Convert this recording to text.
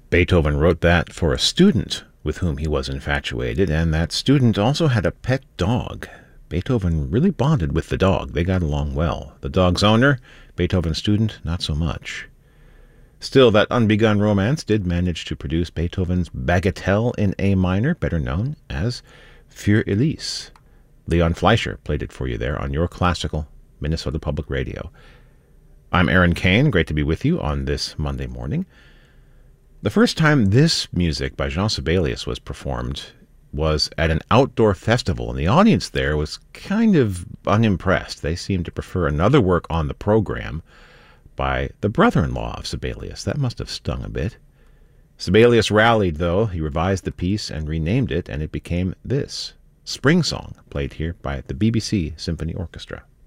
Beethoven wrote that for a student with whom he was infatuated, and that student also had a pet dog. Beethoven really bonded with the dog. They got along well. The dog's owner, Beethoven's student, not so much. Still, that unbegun romance did manage to produce Beethoven's Bagatelle in A minor, better known as Für Elise. Leon Fleischer played it for you there on your classical Minnesota Public Radio. I'm Aaron Kane. Great to be with you on this Monday morning. The first time this music by Jean Sibelius was performed was at an outdoor festival, and the audience there was kind of unimpressed. They seemed to prefer another work on the program by the brother-in-law of Sibelius. That must have stung a bit. Sibelius rallied, though. He revised the piece and renamed it, and it became this, Spring Song, played here by the BBC Symphony Orchestra.